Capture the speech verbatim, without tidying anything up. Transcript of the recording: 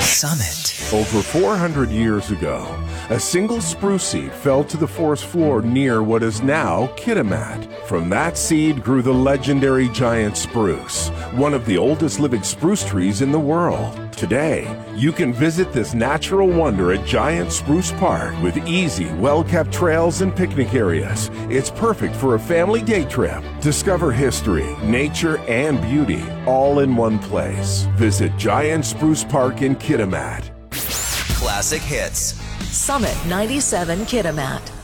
Summit. Over four hundred years ago, a single spruce seed fell to the forest floor near what is now Kitimat. From that seed grew the legendary giant spruce, one of the oldest living spruce trees in the world. Today, you can visit this natural wonder at Giant Spruce Park with easy, well-kept trails and picnic areas. It's perfect for a family day trip. Discover history, nature, and beauty all in one place. Visit Giant Spruce Park in Kitimat. Classic hits. Summit ninety-seven Kitimat.